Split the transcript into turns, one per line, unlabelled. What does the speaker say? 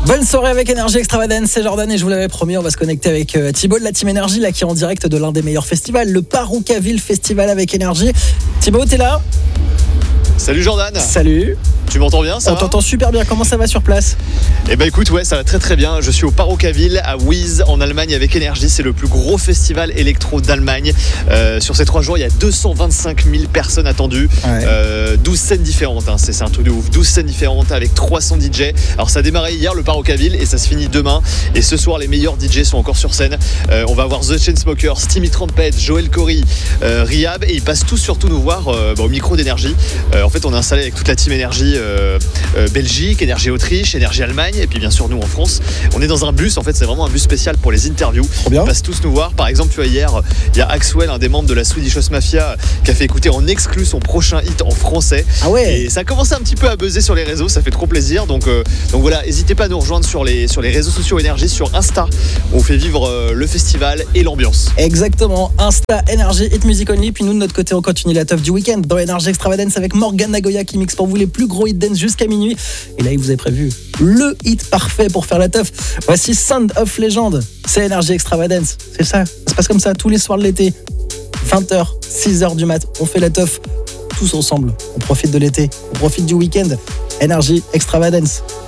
Bonne soirée avec Énergie Extravagance, c'est Jordan et je vous l'avais promis, on va se connecter avec Thibaut de la Team Énergie là, qui est en direct de l'un des meilleurs festivals, le Paroucaville Festival avec Énergie. Thibaut, t'es là ?
Salut Jordan.
Salut.
Tu m'entends bien, ça
On
va ?
t'entend super bien, comment ça va sur place ?
Eh ben écoute, ouais, ça va très très bien. Je suis au Paroucaville à Wies en Allemagne avec Énergie. C'est le plus gros festival électro d'Allemagne. Sur ces 3 jours, il y a 225 000 personnes attendues.
Ouais.
12 scènes différentes, hein. C'est un truc de ouf. 12 scènes différentes avec 300 DJ. Alors ça a démarré hier le Paroucaville et ça se finit demain. Et ce soir, les meilleurs DJ sont encore sur scène. On va voir The Chainsmokers, Timmy Trumpet, Joel Corey, Rihab. Et ils passent tous surtout nous voir au micro d'Énergie. En fait, on est installé avec toute la team Énergie Belgique, Énergie Autriche, Énergie Allemagne et puis bien sûr nous en France. On est dans un bus, en fait c'est vraiment un bus spécial pour les interviews.
Bien.
Ils passent tous nous voir. Par exemple, tu vois, hier il y a Axwell, un des membres de la Swedish House Mafia, qui a fait écouter en exclu son prochain hit en français.
Ah ouais.
Et ça a commencé un petit peu à buzzer sur les réseaux, ça fait trop plaisir. Donc voilà, n'hésitez pas à nous rejoindre sur les réseaux sociaux Énergie, sur Insta. On fait vivre le festival et l'ambiance.
Exactement, Insta, Énergie, Hit Music Only. Puis nous de notre côté on continue la teuf du week-end dans Énergie Extravagance avec Morgan Nagoya qui mixe pour vous les plus gros hits dance jusqu'à minuit. Et là il vous a prévu le hit parfait pour faire la teuf. Voici Sound of Legend, c'est Énergie Extravagance. C'est ça, ça se passe comme ça tous les soirs de l'été. 20h, 6h du mat, on fait la teuf tous ensemble. On profite de l'été, on profite du week-end. Énergie Extravagance.